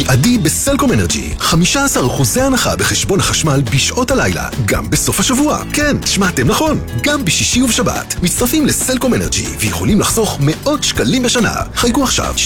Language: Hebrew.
בלעדי בסלקום אנרג'י. 15% הנחה בחשבון החשמל בשעות הלילה, גם בסוף השבוע. כן, שמעתם נכון, גם בשישי ובשבת. מצטרפים לסלקום אנרג'י ויכולים לחסוך מאות שקלים בשנה. חייגו עכשיו